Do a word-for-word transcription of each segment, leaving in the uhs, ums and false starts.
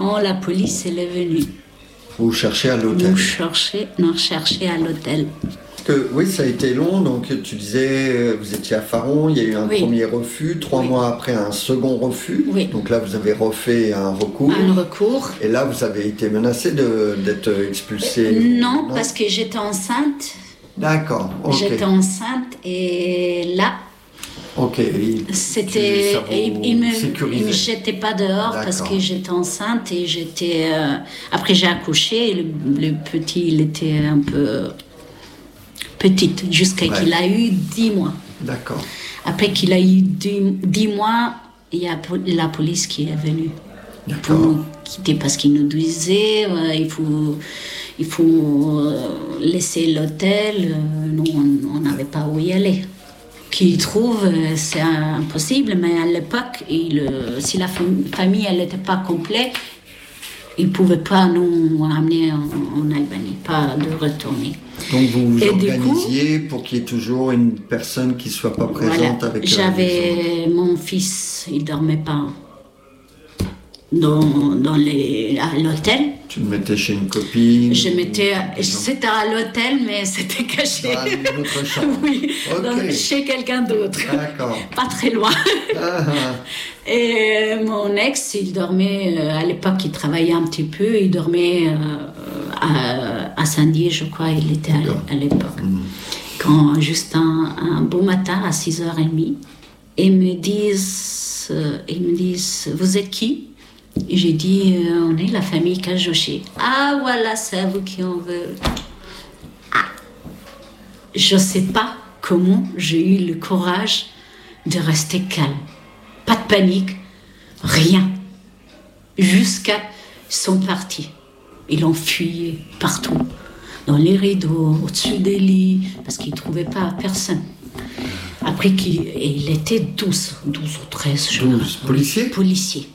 quand la police elle est venue. Vous cherchez à l'hôtel. Nous chercher, nous chercher à l'hôtel. Que, oui, ça a été long, donc tu disais, vous étiez à Faron, il y a eu un oui. premier refus, trois oui. mois après un second refus, oui. donc là vous avez refait un recours. Un recours. Et là vous avez été menacé de, d'être expulsé. Non, non, parce que j'étais enceinte. D'accord, ok. J'étais enceinte et là, ok. Il, c'était, il, il me, il me jetait pas dehors. D'accord. Parce que j'étais enceinte et j'étais, euh, après j'ai accouché, le, le petit il était un peu... petite, jusqu'à ouais. qu'il a eu dix mois. D'accord. Après qu'il a eu dix mois, il y a la police qui est venue. D'accord. Pour nous quitter parce qu'il nous disait euh, il faut, il faut euh, laisser l'hôtel. Euh, nous, on n'avait pas où y aller. Qu'il trouve, euh, c'est impossible, mais à l'époque, il, euh, si la famille n'était pas complète, il ne pouvait pas nous amener en, en Albanie, pas de retourner. Donc vous vous organisiez coup, pour qu'il y ait toujours une personne qui ne soit pas présente voilà, avec j'avais mon fils, il ne dormait pas dans, dans les, à l'hôtel. Tu le mettais chez une copine? Je mettais, c'était à l'hôtel, mais c'était caché. Dans une autre chambre? Oui, okay. dans, chez quelqu'un d'autre. D'accord. Pas très loin. Ah. Et mon ex, il dormait, à l'époque, il travaillait un petit peu, il dormait euh, à, à Saint-Dié, je crois, il était à, à l'époque. Mmh. Quand, juste un, un beau matin, à six heures trente, ils me disent, euh, ils me disent, vous êtes qui? Et j'ai dit, euh, on est la famille Kajoché. Ah, voilà, c'est à vous qui en veut. Ah. Je ne sais pas comment j'ai eu le courage de rester calme. Pas de panique, rien. Jusqu'à ils sont partis. Ils ont fui partout. Dans les rideaux, au-dessus des lits, parce qu'ils ne trouvaient pas personne. Après, qu'il, il était douze, douze ou treize. douze policiers? Policiers.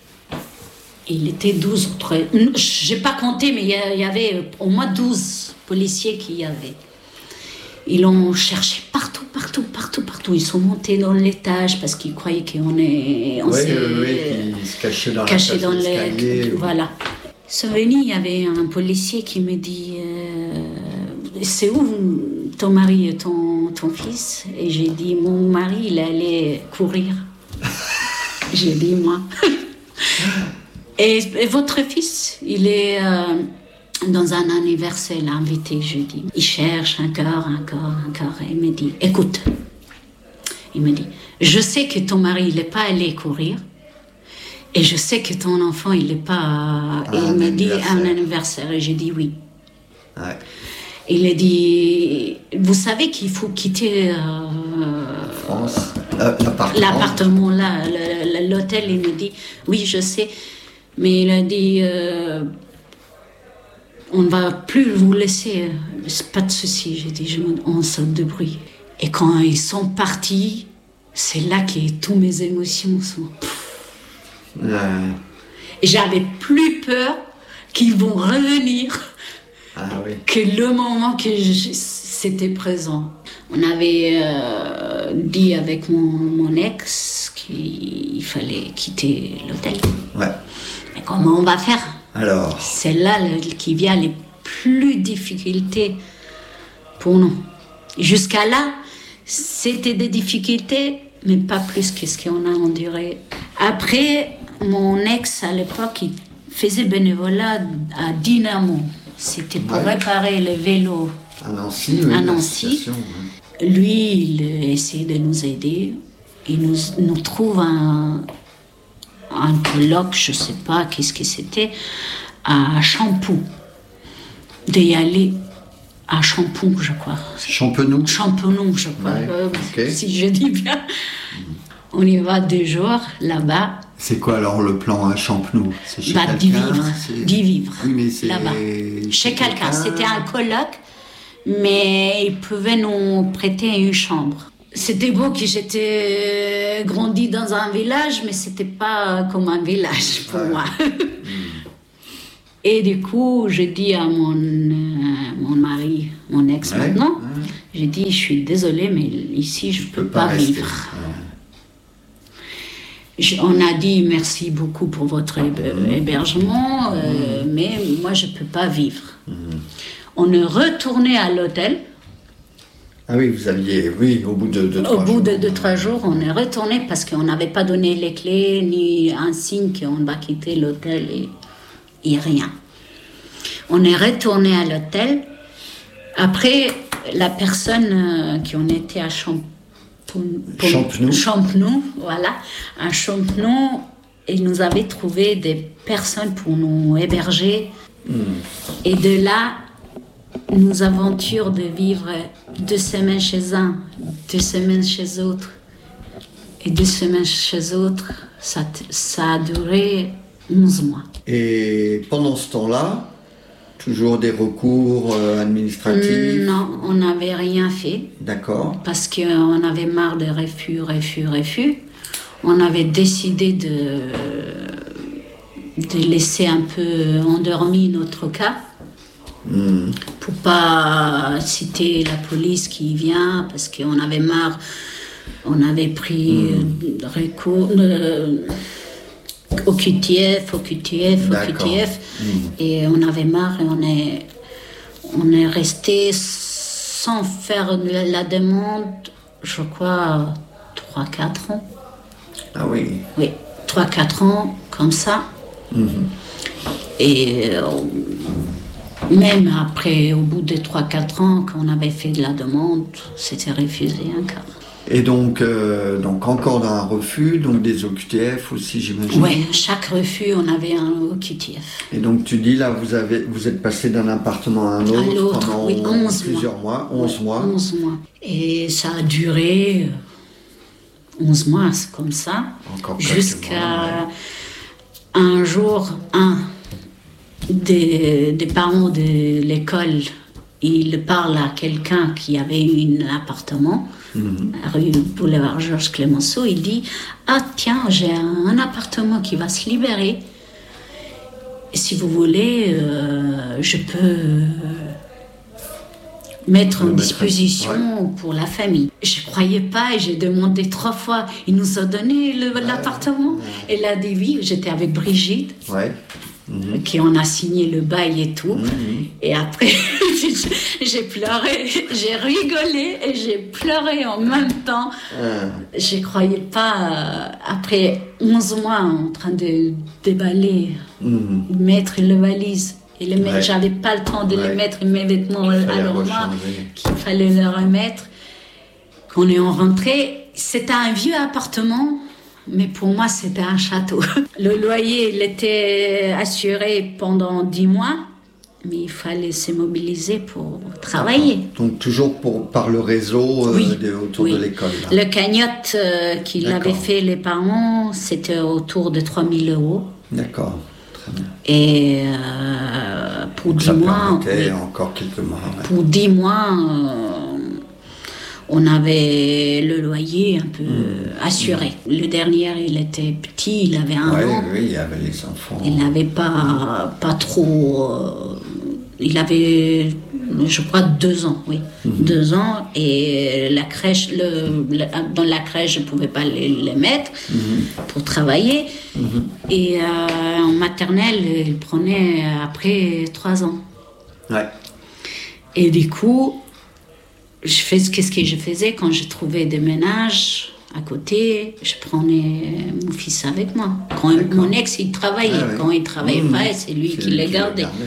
Il était douze ou treize. Je n'ai pas compté, mais il y avait au moins douze policiers qui y avaient. Ils l'ont cherché partout, partout, partout, partout. Ils sont montés dans l'étage parce qu'ils croyaient qu'on est... On oui, oui, oui, ils se cachaient dans caché dans l'escalier. Le, voilà. Souvenir, il y avait un policier qui me dit euh, « C'est où ton mari et ton, ton fils ?» Et j'ai dit « Mon mari, il allait courir. » J'ai dit « Moi. » Et, et votre fils, il est... Euh, dans un anniversaire, invité, je dis. Il cherche encore, encore, encore. Et il me dit, écoute. Il me dit, je sais que ton mari, il n'est pas allé courir. Et je sais que ton enfant, il n'est pas... Et il me dit, un anniversaire. Et j'ai dit oui. Ouais. Il a dit, vous savez qu'il faut quitter... Euh, France. Euh, l'appartement. L'appartement, là, l'hôtel. Il me dit, oui, je sais. Mais il a dit... Euh, on ne va plus vous laisser, c'est pas de souci. J'ai dit, je me, on saute de bruit. Et quand ils sont partis, c'est là que toutes mes émotions sont... Ouais. Et j'avais plus peur qu'ils vont revenir ah, oui. que le moment que je, c'était présent. On avait euh, dit avec mon, mon ex qu'il fallait quitter l'hôtel. Ouais. Mais comment on va faire ? Alors. C'est là le, qui vient les plus difficultés pour nous. Jusqu'à là, c'était des difficultés, mais pas plus que ce qu'on a enduré. Après, mon ex, à l'époque, il faisait bénévolat à Dynamo. C'était pour ouais. réparer les vélos à Nancy. Oui, à Nancy. Ouais. Lui, il essayait de nous aider. Il nous, nous trouve un... un colloque, je ne sais pas qu'est-ce que c'était, à Champoux. D'y aller à Champoux, je crois. Champenoux Champenoux, je crois, ouais, euh, okay. si je dis bien. On y va deux jours, là-bas. C'est quoi alors le plan à Champenoux? C'est chez bah, quelqu'un d'y vivre, c'est... d'y vivre, oui, mais c'est... là-bas. Chez, chez quelqu'un. quelqu'un, C'était un colloque, mais ils pouvaient nous prêter une chambre. C'était beau que j'étais grandi dans un village, mais c'était pas comme un village pour ouais. moi. Et du coup, je dis à mon, euh, mon mari, mon ex ouais, maintenant, ouais. j'ai dit, je suis désolée, mais ici, je ne peux pas, pas vivre. Ouais. Je, on a dit merci beaucoup pour votre mmh. hébergement, euh, mmh. mais moi je ne peux pas vivre. Mmh. On est retourné à l'hôtel. Ah oui, vous aviez, oui, au bout de, de trois jours. Au bout jours. de, de trois jours, on est retourné parce qu'on n'avait pas donné les clés, ni un signe qu'on va quitter l'hôtel et, et rien. On est retourné à l'hôtel. Après, la personne euh, qui en était à Champ... Champenoux. Champenoux, voilà. À Champenoux, il nous avait trouvé des personnes pour nous héberger. Mm. Et de là, nous aventures de vivre deux semaines chez un, deux semaines chez l'autre. Et deux semaines chez l'autre, ça, ça a duré onze mois. Et pendant ce temps-là, toujours des recours euh, administratifs? Non, on n'avait rien fait. D'accord. Parce qu'on avait marre de refus, refus, refus. On avait décidé de, de laisser un peu endormi notre cas. Mmh. Pour pas citer la police qui vient, parce qu'on avait marre. On avait pris mmh. recours... Euh, au Q T F, au Q T F, au Q T F, mmh. et on avait marre et on est, on est resté sans faire la demande, je crois, trois quatre ans. Ah oui? Oui, trois quatre ans, comme ça. Mmh. Et euh, même après, au bout de trois quatre ans, quand on avait fait de la demande, c'était refusé encore. Et donc, euh, donc encore un refus, donc des O Q T F aussi, j'imagine. Oui, chaque refus, on avait un O Q T F. Et donc, tu dis, là, vous, avez, vous êtes passé d'un appartement à un autre, à l'autre, pendant oui, onze plusieurs mois, mois onze ouais, mois. onze mois. Et ça a duré onze mois, c'est comme ça, encore jusqu'à mois, ouais. un jour, un des, des parents de l'école, il parle à quelqu'un qui avait un appartement, mmh. à rue Boulevard Georges Clemenceau. Il dit « Ah tiens, j'ai un, un appartement qui va se libérer. Et si vous voulez, euh, je peux euh, mettre en disposition ouais. pour la famille. » Je ne croyais pas et j'ai demandé trois fois. Il nous a donné le, ouais. l'appartement. Ouais. Et là, dit oui, j'étais avec Brigitte. Ouais. Mmh. Qui en a signé le bail et tout. Mmh. Et après, j'ai pleuré, j'ai rigolé et j'ai pleuré en même temps. Mmh. Je ne croyais pas, euh, après onze mois en train de déballer, mmh. mettre les valises. Et les mettre, ouais. j'avais pas le temps de ouais. les mettre, mes vêtements à l'armoire, qu'il fallait les remettre. Quand on est rentré, c'était un vieux appartement. Mais pour moi, c'était un château. Le loyer, il était assuré pendant dix mois, mais il fallait se mobiliser pour travailler. Ah, donc toujours pour, par le réseau euh, oui, de, autour oui. de l'école. Là. Le cagnotte euh, qu'il avait fait les parents, c'était autour de trois mille euros. D'accord, très bien. Et euh, pour donc dix ça mois... Oui, encore quelques mois. Ouais. Pour dix mois... Euh, on avait le loyer un peu mmh. assuré. Mmh. Le dernier, il était petit, il avait un ouais, an. Oui, il y avait les enfants. Il n'avait pas, pas trop... Euh, il avait, je crois, deux ans, oui. Mmh. Deux ans, et la crèche, le, le, dans la crèche, je ne pouvais pas les, les mettre mmh. pour travailler. Mmh. Et euh, en maternelle, il prenait après trois ans. Ouais. Et du coup... Je fais, qu'est-ce que je faisais quand je trouvais des ménages à côté, je prenais mon fils avec moi. Quand mon ex, il travaillait. Ah, oui. Quand il ne travaillait mmh. pas, c'est lui c'est qui les gardait. Gardait.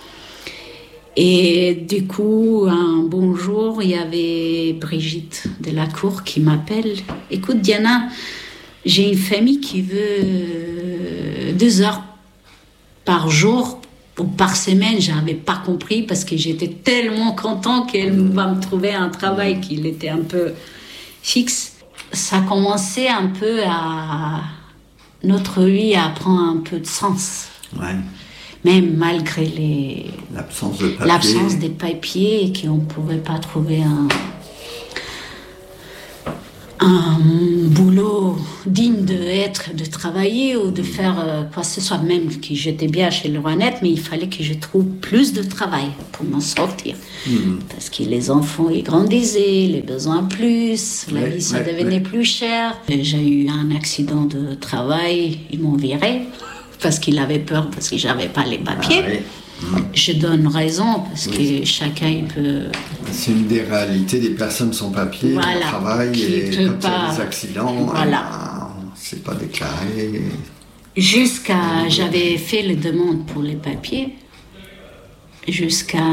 Et du coup, un bon jour, il y avait Brigitte de la cour qui m'appelle. « Écoute, Diana, j'ai une famille qui veut deux heures par jour ou par semaine. » Je n'avais pas compris parce que j'étais tellement content qu'elle va me trouver un travail qui était un peu fixe. Ça commençait un peu à... Notre vie à prendre un peu de sens. Ouais. Même malgré les... l'absence de papier. L'absence des papiers et qu'on ne pouvait pas trouver un... un boulot digne d'être, de travailler ou de faire euh, quoi que ce soit, même que j'étais bien chez le Rouennais, mais il fallait que je trouve plus de travail pour m'en sortir. Mmh. Parce que les enfants, ils grandissaient, les besoins plus, la ouais, vie, ça ouais, devenait ouais. plus cher. Et j'ai eu un accident de travail, ils m'ont viré parce qu'ils avaient peur, parce que j'avais pas les papiers. Ah, ouais. Je donne raison parce oui. que chacun il peut. C'est une des réalités des personnes sans papier, voilà, au travail et quand pas... il y a des accidents, voilà. ben, c'est pas déclaré. Jusqu'à, j'avais fait les demandes pour les papiers jusqu'à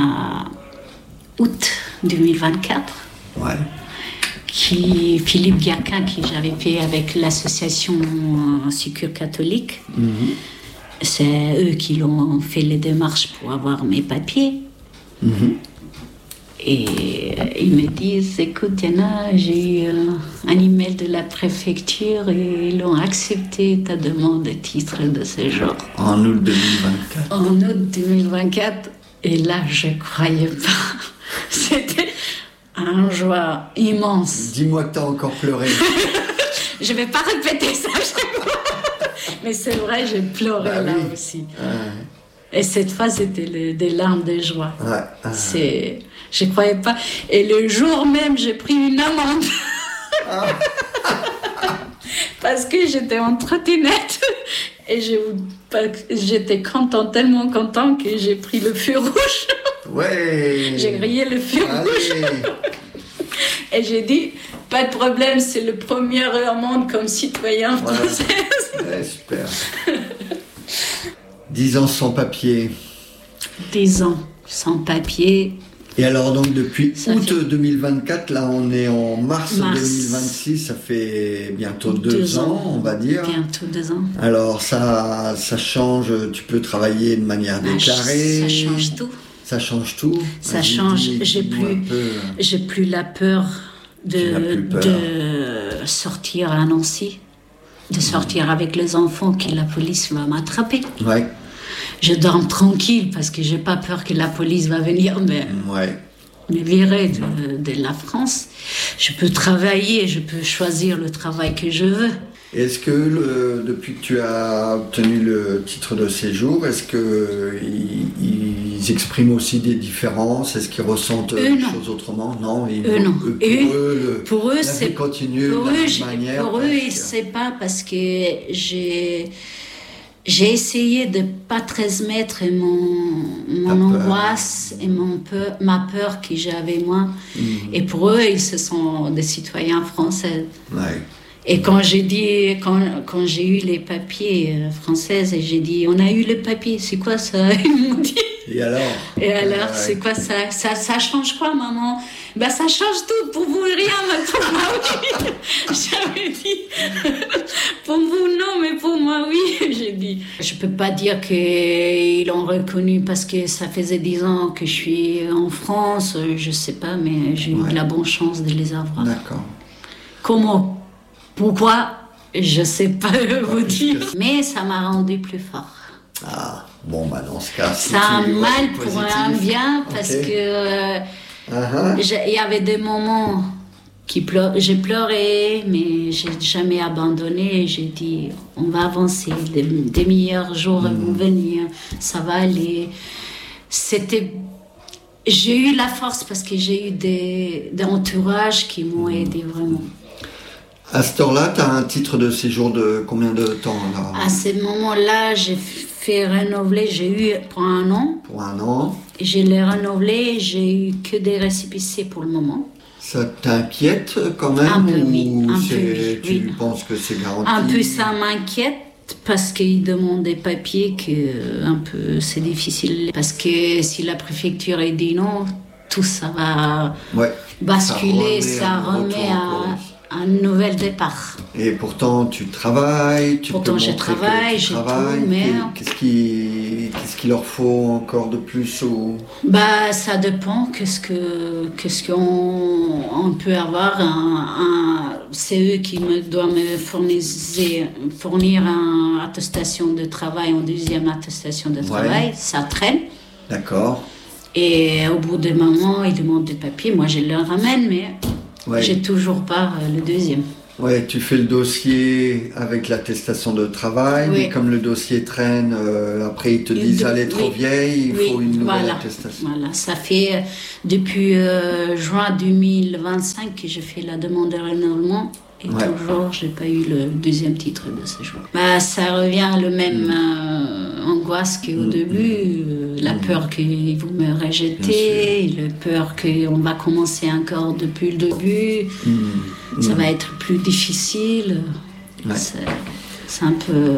août deux mille vingt-quatre. Ouais. Qui Philippe Guerquin, qui j'avais fait avec l'association Sécure catholique. Mm-hmm. C'est eux qui l'ont fait les démarches pour avoir mes papiers. Mmh. Et ils me disent, écoute Diana, j'ai eu un email de la préfecture et ils ont accepté ta demande de titre de séjour. En août deux mille vingt-quatre. En août deux mille vingt-quatre. Et là, je ne croyais pas. C'était un joie immense. Dis-moi que tu as encore pleuré. Je ne vais pas répéter ça chaque fois. Mais c'est vrai, j'ai pleuré bah, là oui. aussi. Ouais. Et cette fois, c'était le, des larmes de joie. Ouais. Ah. C'est, je ne croyais pas. Et le jour même, j'ai pris une amende. Ah. Parce que j'étais en trottinette. Et je, j'étais contente, tellement contente que j'ai pris le feu rouge. Ouais. J'ai grillé le feu Allez. rouge. Et j'ai dit, pas de problème, c'est le premier amende comme citoyen français. Ouais, super. Dix ans sans papier. Dix ans sans papier. Et alors donc depuis ça août fait... deux mille vingt-quatre, là on est en mars, mars. deux mille vingt-six, ça fait bientôt deux, deux ans, ans, on va dire. Bientôt deux ans. Alors ça, ça change, tu peux travailler de manière déclarée. Ça change tout. Ça change tout. Ça change. Dit, j'ai plus, j'ai plus la peur de, peur. de sortir à Nancy, de sortir mmh. avec les enfants que la police va m'attraper. Ouais. Je dors tranquille parce que j'ai pas peur que la police va venir me, ouais. me virer de, de la France. Je peux travailler, je peux choisir le travail que je veux. Est-ce que le, depuis que tu as obtenu le titre de séjour, est-ce qu'ils ils expriment aussi des différences? Est-ce qu'ils ressentent eux, les non. choses autrement? Non, ils, eux, non. Eux, pour, Et eux, eux, le, pour eux, la c'est vie continue pour de la eux, même manière. Pour eux, ils ne savent pas parce que j'ai, j'ai essayé de ne pas transmettre mon, mon angoisse et mon peur, ma peur que j'avais moi. Mmh. Et pour eux, ils se sont des citoyens français. Ouais. Et quand j'ai dit, quand, quand j'ai eu les papiers euh, françaises, et j'ai dit, on a eu les papiers, c'est quoi ça? Ils m'ont dit. Et alors? Et alors, ouais. c'est quoi ça? ça? Ça change quoi, maman? Ben, ça change tout. Pour vous, rien, mais pour moi, oui. J'avais dit. Pour vous, non, mais pour moi, oui. J'ai dit. Je peux pas dire qu'ils l'ont reconnu parce que ça faisait dix ans que je suis en France. Je sais pas, mais j'ai ouais. eu de la bonne chance de les avoir. D'accord. Comment? Pourquoi? Je ne sais pas vous dire. Mais ça m'a rendu plus fort. Ah, bon, bah dans ce cas, ça a mal pour un bien, parce okay. que euh, uh-huh. il y avait des moments qui pleu- j'ai pleuré, mais j'ai jamais abandonné. J'ai dit, on va avancer, des, des meilleurs jours mm. vont venir, ça va aller. C'était... J'ai eu la force parce que j'ai eu des, des entourages qui m'ont mm. aidé vraiment. À ce temps-là, tu as un titre de séjour de combien de temps là? À ce moment-là, j'ai fait renouveler, j'ai eu pour un an. Pour un an. Je l'ai renouvelé, j'ai eu que des récépissés pour le moment. Ça t'inquiète quand même? Un peu, oui. Un c'est, peu, oui. Tu oui. penses que c'est garanti? Un peu, ça m'inquiète parce qu'ils demandent des papiers que un peu c'est difficile. Parce que si la préfecture est dit non, tout ça va ouais. basculer, ça remet, ça remet à... un nouvel départ. Et pourtant, tu travailles, tu pourtant, peux je travaille, tu j'ai travailles, tout, mais... Qu'est-ce, qui, qu'est-ce qu'il leur faut encore de plus ou... Bah, ça dépend. Qu'est-ce, que, qu'est-ce qu'on on peut avoir un, un, c'est eux qui me, doivent me fournir, fournir une attestation de travail, une deuxième attestation de travail. Ouais. Ça traîne. D'accord. Et au bout d'un moment, ils demandent des papiers. Moi, je leur ramène, mais... Ouais. J'ai toujours pas euh, le deuxième. Ouais, tu fais le dossier avec l'attestation de travail, Oui. mais comme le dossier traîne, euh, après ils te Une disent de- elle est trop oui. vieille, il Oui, faut une nouvelle voilà. attestation. Voilà, ça fait euh, depuis euh, juin deux mille vingt-cinq que j'ai fait la demande de renouvellement et Ouais. toujours j'ai pas eu le deuxième titre de séjour. Bah, ça revient le même euh, angoisse qu'au Mm. début, euh, la Mm. peur que vous me rejetez, la peur qu'on va commencer encore depuis le début, Mm. ça Mm. va être plus difficile. Ouais. C'est, c'est un peu...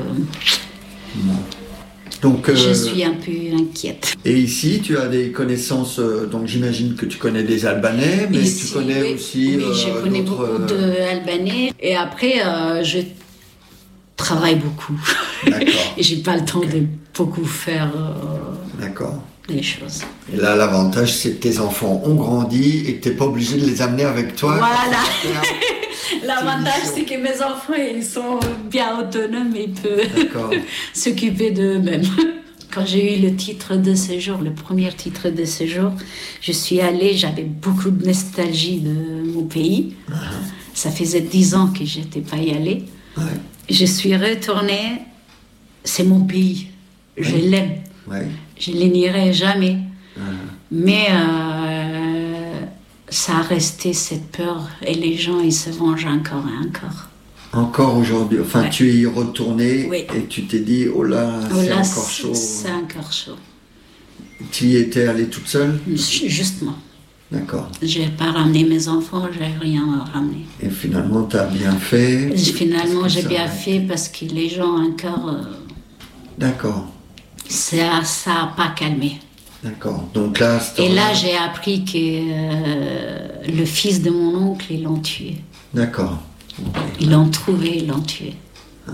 Donc, euh, Je suis un peu inquiète. et ici, tu as des connaissances, euh, donc j'imagine que tu connais des Albanais, mais Ici, tu connais oui, aussi oui, euh, je connais d'autres, beaucoup euh, d'Albanais. Et après, euh, je travaille beaucoup. D'accord. Et j'ai pas le temps de beaucoup faire euh, D'accord. des choses. Et là, l'avantage, c'est que tes enfants ont grandi et que tu n'es pas obligé de les amener avec toi. Voilà. C'est L'avantage, mission. c'est que mes enfants, ils sont bien autonomes et ils peuvent D'accord. s'occuper d'eux-mêmes. Quand j'ai eu le titre de séjour, le premier titre de séjour, je suis allée, j'avais beaucoup de nostalgie de mon pays. Uh-huh. Ça faisait dix ans que je n'étais pas y allée. Ouais. Je suis retournée, c'est mon pays, je Oui. l'aime, Ouais. je ne l'ignorerai jamais. Uh-huh. Mais euh, ça a resté cette peur et les gens, ils se vengent encore et encore. Encore aujourd'hui, enfin Ouais. tu es y retourné Oui. et tu t'es dit, oh là, Oh c'est là, encore c'est- chaud. C'est encore chaud. Tu y étais allée toute seule? Justement. D'accord. J'ai pas ramené mes enfants, j'ai rien ramené. Et finalement, tu as bien fait. Et finalement, Parce que j'ai ça bien a fait parce que les gens encore, euh, D'accord, ça, ça a pas calmé. d'accord. Donc là, c'est Et là, j'ai appris que euh, le fils de mon oncle, ils l'ont tué. D'accord. Ils l'ont trouvé, ils l'ont tué. Ah.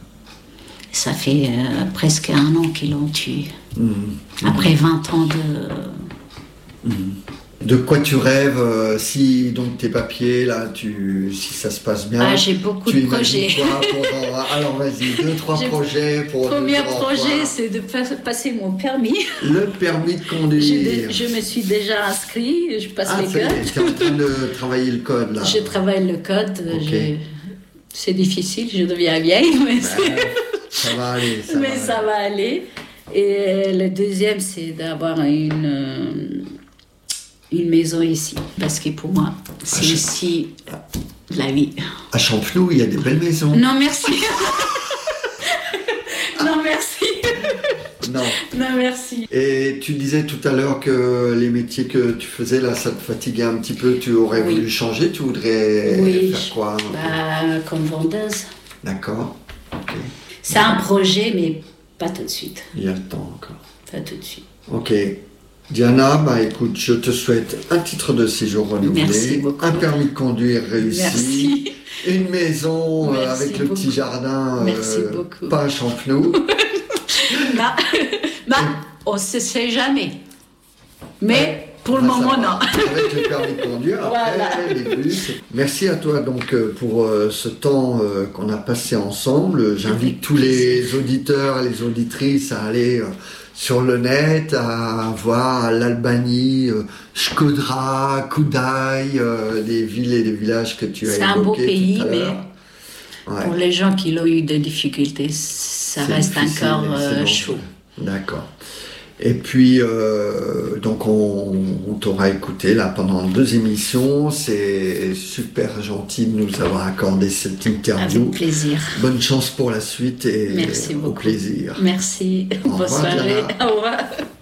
Ça fait euh, presque un an qu'ils l'ont tué. Mhm. Après vingt ans de... De quoi tu rêves euh, si donc tes papiers là, tu si ça se passe bien? Ah, j'ai beaucoup tu de imagines projets. quoi pour, euh, alors vas-y, deux trois J'ai- projets pour. Le premier nous dire au projet, revoir. c'est de pa- passer mon permis. Le permis de Je, conduire. je me suis déjà inscrit, je passe Ah, les ça y est, codes. tu es en train de travailler le code là. Je travaille le code. Ok. je- C'est difficile, je deviens vieille, mais, Ben, ça va aller. Ça mais va ça aller. va aller. Et le deuxième, c'est d'avoir une, euh, une maison ici. Parce que pour moi, c'est Ah, je- ici la vie. À Champenoux, il y a des belles maisons. Non, merci. non, merci. Non. Non, merci. Et tu disais tout à l'heure que les métiers que tu faisais là, ça te fatiguait un petit peu. Tu aurais Oui. voulu changer. Tu voudrais Oui, faire quoi? Bah, comme vendeuse. D'accord. Ok. C'est un projet, mais pas tout de suite. Il y a le temps encore. Pas tout de suite. Ok. Diana, bah écoute, je te souhaite un titre de séjour renouvelé, Merci beaucoup. un permis de conduire réussi, Merci. une maison euh, Merci avec le beaucoup. petit jardin, Merci euh, beaucoup. pas à Champenoux. Bah, bah, on ne se sait jamais. Mais pour le Bah, moment, ça va. non. Avec le permis de conduire, après, Voilà. les bus. Merci à toi donc euh, pour euh, ce temps euh, qu'on a passé ensemble. J'invite tous les auditeurs et les auditrices à aller euh, sur le net, à voir l'Albanie, euh, Shkodra, Koudaï, euh, des villes et des villages que tu as C'est un beau évoqués pays, tout à mais l'heure. Ouais. pour les gens qui l'ont eu des difficultés, ça C'est reste difficile, encore c'est euh, dangereux. chaud. D'accord. Et puis, euh, donc, on, on t'aura écouté là pendant deux émissions. C'est super gentil de nous avoir accordé cette interview. Avec plaisir. Bonne chance pour la suite et Merci au beaucoup. plaisir. Merci. Au Bonne revoir, soirée. Diana. Au revoir.